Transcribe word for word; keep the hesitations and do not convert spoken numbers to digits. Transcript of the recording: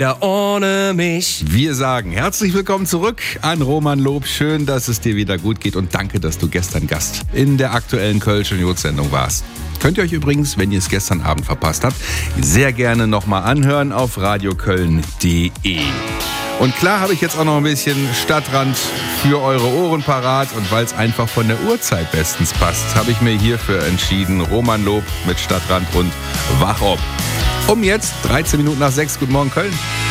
Ja, ohne mich. Wir sagen herzlich willkommen zurück an Roman Lob. Schön, dass es dir wieder gut geht und danke, dass du gestern Gast in der aktuellen Kölschen Jod-Sendung warst. Könnt ihr euch übrigens, wenn ihr es gestern Abend verpasst habt, sehr gerne nochmal anhören auf radioköln punkt de. Und klar habe ich jetzt auch noch ein bisschen Stadtrand für eure Ohren parat. Und weil es einfach von der Uhrzeit bestens passt, habe ich mir hierfür entschieden, Roman Lob mit Stadtrand und Wach ob. Um jetzt, dreizehn Minuten nach sechs, guten Morgen Köln.